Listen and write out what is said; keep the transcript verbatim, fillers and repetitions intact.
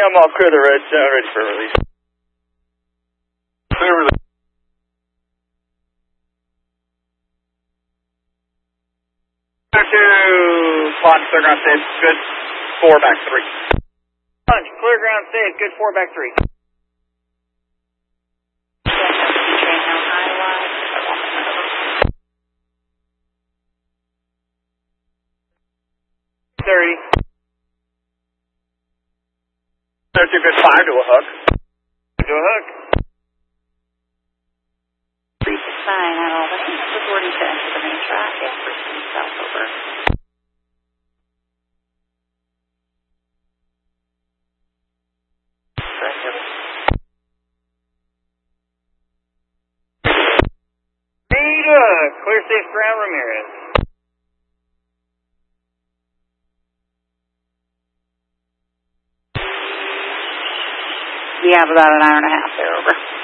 I'm all clear the red, uh, ready for release. Clear release. Two, punch, clear ground safe, good, four, back three. Punch, clear ground safe, good, four, back three. thirty. There's your good five to a hook. To a hook. three six nine, have all the hands reporting to enter the main track and proceed south over. Need a clear safe ground, Ramirez. We have about an hour and a half there, over.